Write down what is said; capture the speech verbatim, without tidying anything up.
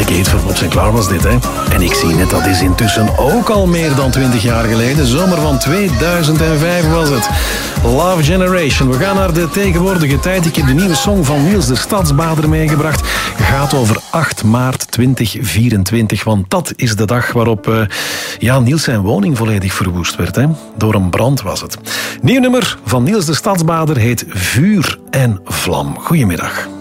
Gate voor Bob Sinclair was dit, hè. En ik zie net, dat is intussen ook al meer dan twintig jaar geleden. Zomer van tweeduizend vijf was het. Love Generation. We gaan naar de tegenwoordige tijd. Ik heb de nieuwe song van Niels de Stadsbader meegebracht. Gaat over acht maart tweeduizend vierentwintig, want dat is de dag waarop uh, ja, Niels zijn woning volledig verwoest werd. Hè. Door een brand was het. Nieuw nummer van Niels de Stadsbader heet Vuur en Vlam. Goedemiddag.